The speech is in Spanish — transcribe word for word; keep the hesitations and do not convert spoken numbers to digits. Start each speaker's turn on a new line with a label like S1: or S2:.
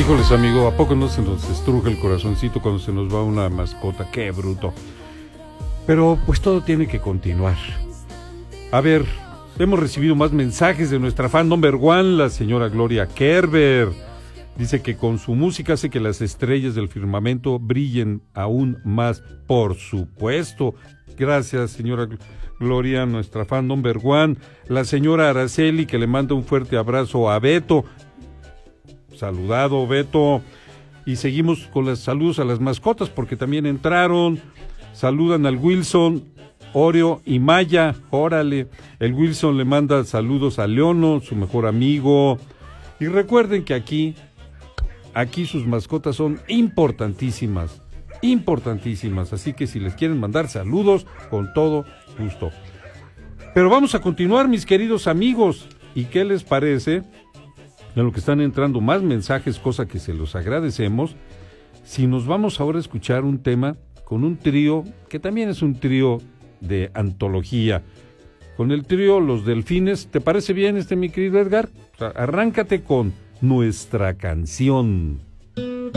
S1: Híjoles, amigo, ¿a poco no se nos estruja el corazoncito cuando se nos va una mascota? ¡Qué bruto! Pero pues todo tiene que continuar. A ver, hemos recibido más mensajes de nuestra fan number one, la señora Gloria Kerber. Dice que con su música hace que las estrellas del firmamento brillen aún más, por supuesto. Gracias, señora Gloria, nuestra fan number one. La señora Araceli, que le manda un fuerte abrazo a Beto. Saludado, Beto. Y seguimos con los saludos a las mascotas, porque también entraron. Saludan al Wilson, Oreo y Maya. Órale. El Wilson le manda saludos a Leono, su mejor amigo. Y recuerden que aquí, aquí sus mascotas son importantísimas. Importantísimas. Así que si les quieren mandar saludos, con todo gusto. Pero vamos a continuar, mis queridos amigos. ¿Y qué les parece? En lo que están entrando más mensajes, cosa que se los agradecemos, si nos vamos ahora a escuchar un tema con un trío, que también es un trío de antología, con el trío Los Delfines. ¿Te parece bien, este mi querido Edgar? O sea, arráncate con Nuestra Canción.